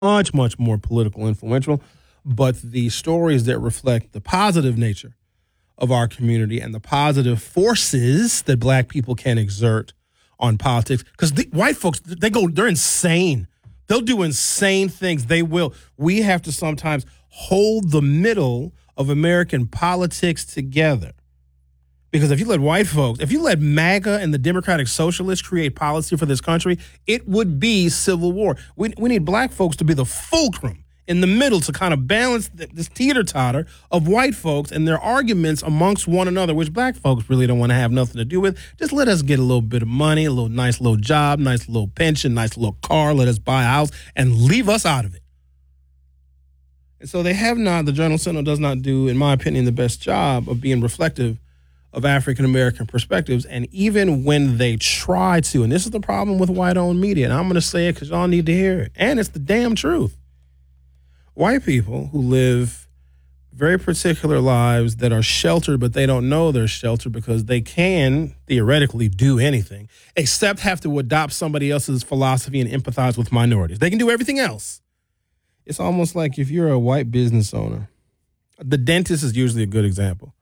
much, much more political influential. But the stories that reflect the positive nature of our community and the positive forces that black people can exert on politics, because the white folks, they're insane. They'll do insane things. They will. We have to sometimes hold the middle of American politics together. Because if you let MAGA and the Democratic Socialists create policy for this country, it would be civil war. We need black folks to be the fulcrum in the middle to kind of balance this teeter-totter of white folks and their arguments amongst one another, which black folks really don't want to have nothing to do with. Just let us get a little bit of money, a nice little job, nice little pension, nice little car, let us buy a house, and leave us out of it. And so the Journal Sentinel does not do, in my opinion, the best job of being reflective of African-American perspectives. And even when they try to, and this is the problem with white-owned media, and I'm going to say it because y'all need to hear it, and it's the damn truth. White people who live very particular lives that are sheltered, but they don't know they're sheltered because they can theoretically do anything except have to adopt somebody else's philosophy and empathize with minorities. They can do everything else. It's almost like if you're a white business owner, the dentist is usually a good example.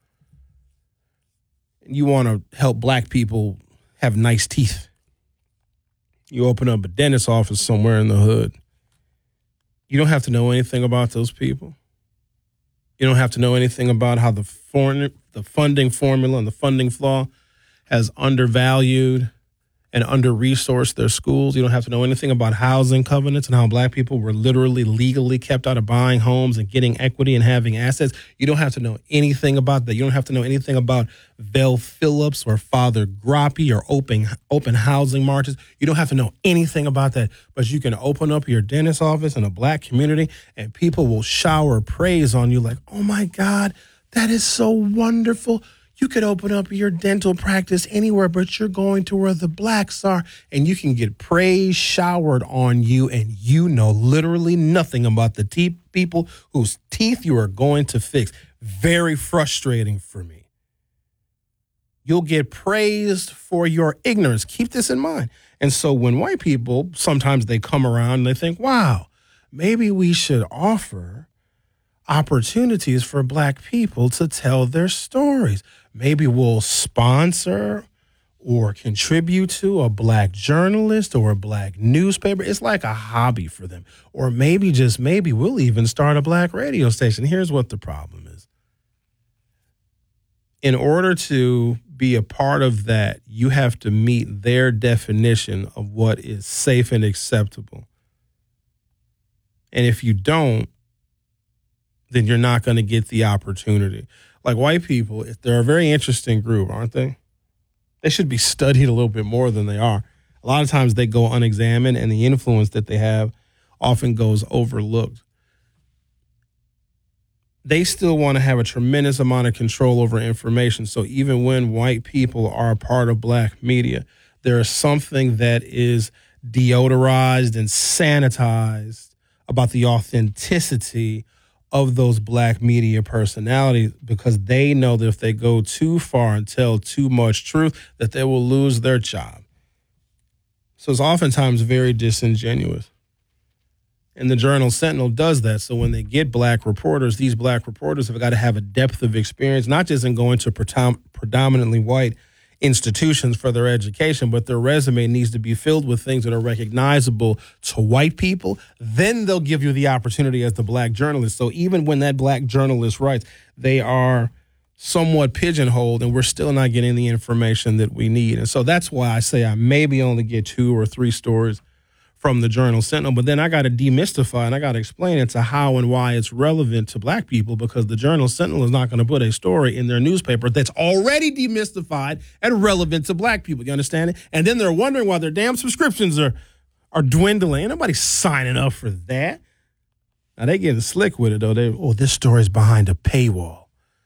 You want to help black people have nice teeth. You open up a dentist office somewhere in the hood. You don't have to know anything about those people. You don't have to know anything about how the funding formula and the funding flaw has undervalued and under-resourced their schools. You don't have to know anything about housing covenants and how black people were literally legally kept out of buying homes and getting equity and having assets. You don't have to know anything about that. You don't have to know anything about Vel Phillips or Father Groppe or open housing marches. You don't have to know anything about that. But you can open up your dentist office in a black community and people will shower praise on you like, oh my God, that is so wonderful. You could open up your dental practice anywhere, but you're going to where the blacks are, and you can get praise showered on you, and you know literally nothing about the people whose teeth you are going to fix. Very frustrating for me. You'll get praised for your ignorance. Keep this in mind. And so when white people, sometimes they come around and they think, wow, maybe we should offer opportunities for black people to tell their stories. Maybe we'll sponsor or contribute to a black journalist or a black newspaper. It's like a hobby for them. Or maybe, just maybe, we'll even start a black radio station. Here's what the problem is. In order to be a part of that, you have to meet their definition of what is safe and acceptable. And if you don't, then you're not going to get the opportunity. Like white people, they're a very interesting group, aren't they? They should be studied a little bit more than they are. A lot of times they go unexamined, and the influence that they have often goes overlooked. They still want to have a tremendous amount of control over information. So even when white people are a part of black media, there is something that is deodorized and sanitized about the authenticity of those black media personalities, because they know that if they go too far and tell too much truth, that they will lose their job. So it's oftentimes very disingenuous. And the Journal Sentinel does that. So when they get black reporters, these black reporters have got to have a depth of experience, not just in going to predominantly white institutions for their education, but their resume needs to be filled with things that are recognizable to white people. Then they'll give you the opportunity as the black journalist. So even when that black journalist writes, they are somewhat pigeonholed, and we're still not getting the information that we need. And so that's why I say I maybe only get 2 or 3 stories from the Journal Sentinel, but then I got to demystify and I got to explain it to how and why it's relevant to black people, because the Journal Sentinel is not going to put a story in their newspaper that's already demystified and relevant to black people. You understand it? And then they're wondering why their damn subscriptions are dwindling. Ain't nobody signing up for that. Now they getting slick with it though. This story's behind a paywall.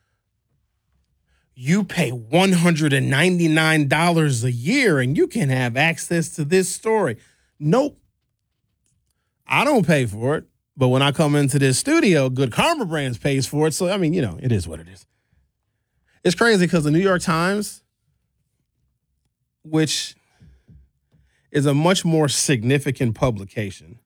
You pay $199 a year and you can have access to this story. Nope. I don't pay for it, but when I come into this studio, Good Karma Brands pays for it. So, I mean, it is what it is. It's crazy because the New York Times, which is a much more significant publication